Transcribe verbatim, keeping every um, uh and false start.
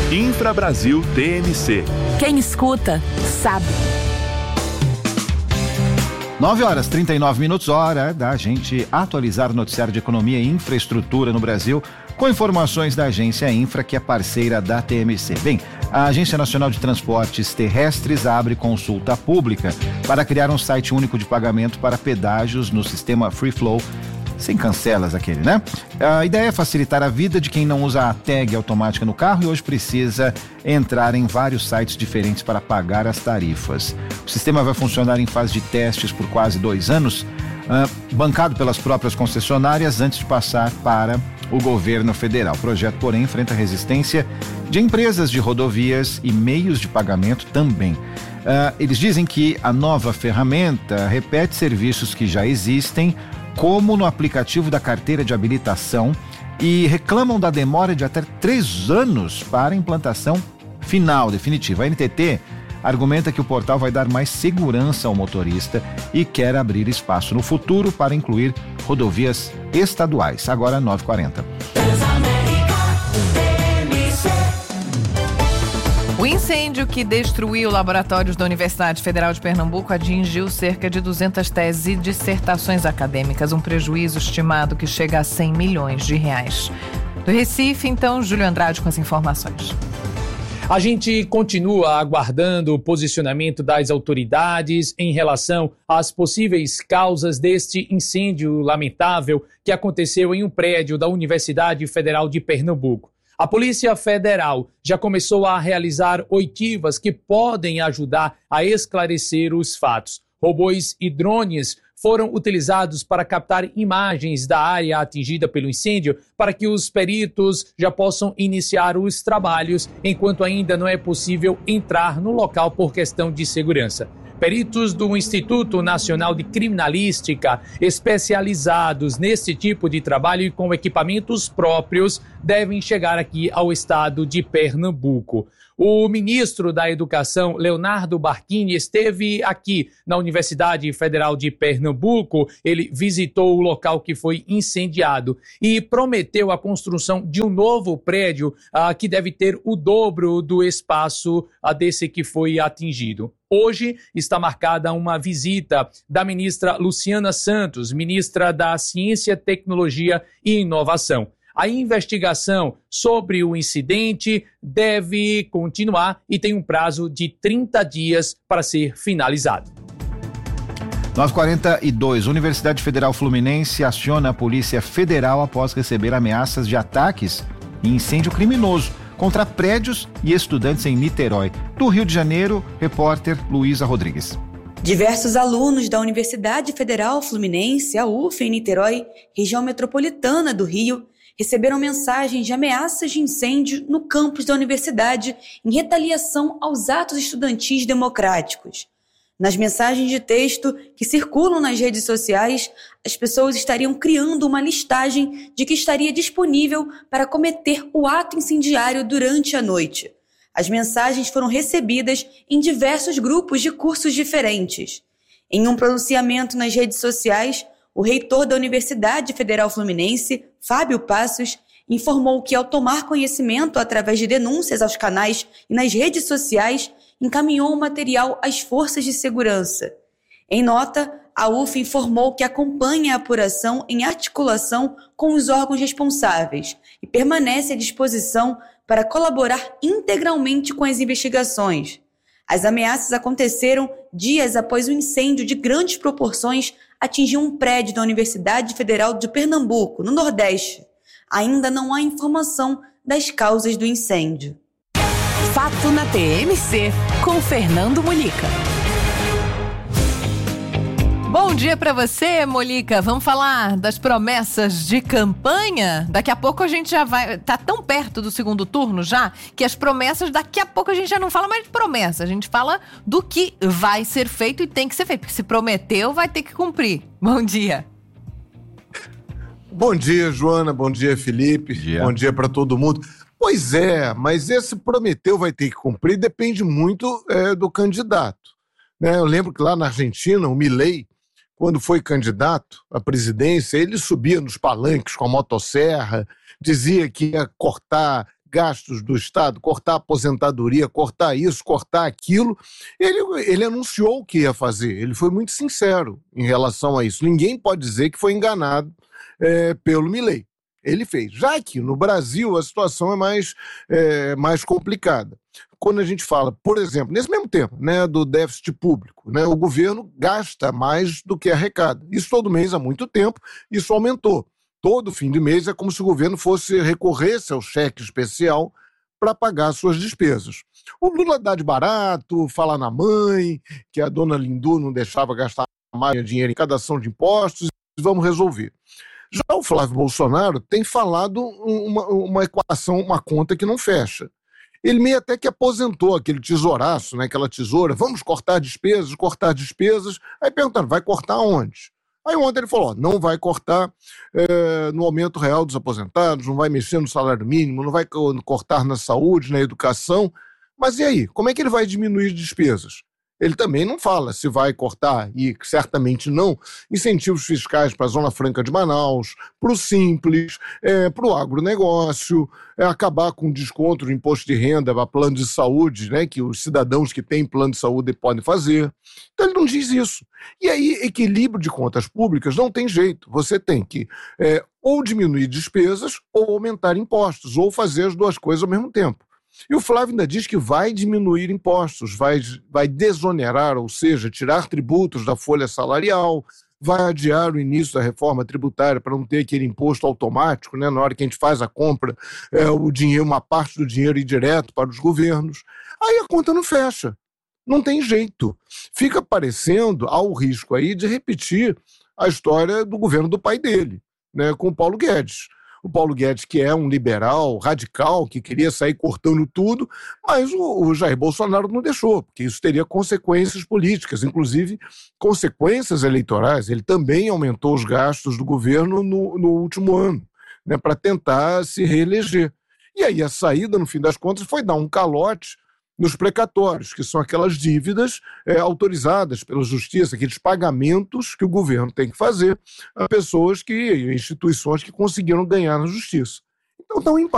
Infra Brasil T M C. Quem escuta, sabe. nove horas e trinta e nove minutos, hora da gente atualizar o noticiário de economia e infraestrutura no Brasil, com informações da agência Infra, que é parceira da T M C. Bem, a Agência Nacional de Transportes Terrestres abre consulta pública para criar um site único de pagamento para pedágios no sistema Free Flow, sem cancelas aquele, né? A ideia é facilitar a vida de quem não usa a tag automática no carro e hoje precisa entrar em vários sites diferentes para pagar as tarifas. O sistema vai funcionar em fase de testes por quase dois anos, uh, bancado pelas próprias concessionárias antes de passar para o governo federal. O projeto, porém, enfrenta resistência de empresas de rodovias e meios de pagamento também. Uh, eles dizem que a nova ferramenta repete serviços que já existem, como no aplicativo da carteira de habilitação, e reclamam da demora de até três anos para a implantação final, definitiva. A N T T argumenta que o portal vai dar mais segurança ao motorista e quer abrir espaço no futuro para incluir rodovias estaduais. Agora nove e quarenta. O incêndio que destruiu laboratórios da Universidade Federal de Pernambuco atingiu cerca de duzentas teses e dissertações acadêmicas, um prejuízo estimado que chega a cem milhões de reais. Do Recife, então, Júlio Andrade com as informações. A gente continua aguardando o posicionamento das autoridades em relação às possíveis causas deste incêndio lamentável que aconteceu em um prédio da Universidade Federal de Pernambuco. A Polícia Federal já começou a realizar oitivas que podem ajudar a esclarecer os fatos. Robôs e drones foram utilizados para captar imagens da área atingida pelo incêndio para que os peritos já possam iniciar os trabalhos, enquanto ainda não é possível entrar no local por questão de segurança. Peritos do Instituto Nacional de Criminalística, especializados nesse tipo de trabalho e com equipamentos próprios, devem chegar aqui ao estado de Pernambuco. O ministro da Educação, Leonardo Barquini, esteve aqui na Universidade Federal de Pernambuco. Ele visitou o local que foi incendiado e prometeu a construção de um novo prédio ah, que deve ter o dobro do espaço ah, desse que foi atingido. Hoje está marcada uma visita da ministra Luciana Santos, ministra da Ciência, Tecnologia e Inovação. A investigação sobre o incidente deve continuar e tem um prazo de trinta dias para ser finalizado. nove e quarenta e dois. Universidade Federal Fluminense aciona a Polícia Federal após receber ameaças de ataques e incêndio criminoso contra prédios e estudantes em Niterói. Do Rio de Janeiro, repórter Luísa Rodrigues. Diversos alunos da Universidade Federal Fluminense, a U F, em Niterói, região metropolitana do Rio, receberam mensagens de ameaças de incêndio no campus da universidade em retaliação aos atos estudantis democráticos. Nas mensagens de texto que circulam nas redes sociais, as pessoas estariam criando uma listagem de que estaria disponível para cometer o ato incendiário durante a noite. As mensagens foram recebidas em diversos grupos de cursos diferentes. Em um pronunciamento nas redes sociais, o reitor da Universidade Federal Fluminense, Fábio Passos, informou que, ao tomar conhecimento através de denúncias aos canais e nas redes sociais, encaminhou o material às forças de segurança. Em nota, a U F informou que acompanha a apuração em articulação com os órgãos responsáveis e permanece à disposição para colaborar integralmente com as investigações. As ameaças aconteceram dias após o incêndio de grandes proporções atingir um prédio da Universidade Federal de Pernambuco, no Nordeste. Ainda não há informação das causas do incêndio. Fato na T M C, com Fernando Molica. Bom dia para você, Molica. Vamos falar das promessas de campanha? Daqui a pouco a gente já vai... Tá tão perto do segundo turno já, que as promessas, daqui a pouco a gente já não fala mais de promessa. A gente fala do que vai ser feito e tem que ser feito. Porque se prometeu, vai ter que cumprir. Bom dia. Bom dia, Joana. Bom dia, Felipe. Bom dia, Bom dia para todo mundo. Pois é, mas esse prometeu vai ter que cumprir depende muito é, do candidato. Né? Eu lembro que lá na Argentina, o Milei, quando foi candidato à presidência, ele subia nos palanques com a motosserra, dizia que ia cortar gastos do Estado, cortar a aposentadoria, cortar isso, cortar aquilo. Ele, ele anunciou o que ia fazer, ele foi muito sincero em relação a isso. Ninguém pode dizer que foi enganado é, pelo Milei. Ele fez. Já que no Brasil a situação é mais, é, mais complicada. Quando a gente fala, por exemplo, nesse mesmo tempo, né, do déficit público, né, o governo gasta mais do que arrecada. Isso todo mês há muito tempo, isso aumentou. Todo fim de mês é como se o governo fosse recorresse ao cheque especial para pagar suas despesas. O Lula dá de barato, fala na mãe, que a dona Lindu não deixava gastar mais dinheiro em cada ação de impostos, e vamos resolver. Já o Flávio Bolsonaro tem falado uma, uma equação, uma conta que não fecha. Ele meio até que aposentou aquele tesouraço, né, aquela tesoura, vamos cortar despesas, cortar despesas. Aí perguntaram, vai cortar onde? Aí ontem ele falou, ó, não vai cortar é, no aumento real dos aposentados, não vai mexer no salário mínimo, não vai cortar na saúde, na educação. Mas e aí, como é que ele vai diminuir despesas? Ele também não fala se vai cortar, e certamente não, incentivos fiscais para a Zona Franca de Manaus, para o Simples, é, para o agronegócio, é, acabar com desconto de imposto de renda para plano de saúde, né, que os cidadãos que têm plano de saúde podem fazer. Então ele não diz isso. E aí, equilíbrio de contas públicas não tem jeito. Você tem que é, ou diminuir despesas ou aumentar impostos, ou fazer as duas coisas ao mesmo tempo. E o Flávio ainda diz que vai diminuir impostos, vai, vai desonerar, ou seja, tirar tributos da folha salarial, vai adiar o início da reforma tributária para não ter aquele imposto automático, né, na hora que a gente faz a compra, é, o dinheiro, uma parte do dinheiro ir direto para os governos. Aí a conta não fecha, não tem jeito. Fica parecendo, há o risco aí de repetir a história do governo do pai dele, né, com o Paulo Guedes. O Paulo Guedes, que é um liberal radical, que queria sair cortando tudo, mas o, o Jair Bolsonaro não deixou, porque isso teria consequências políticas, inclusive consequências eleitorais. Ele também aumentou os gastos do governo no, no último ano, né, para tentar se reeleger. E aí a saída, no fim das contas, foi dar um calote nos precatórios, que são aquelas dívidas é, autorizadas pela justiça, aqueles pagamentos que o governo tem que fazer a pessoas que, instituições que conseguiram ganhar na justiça. Então estão em paz.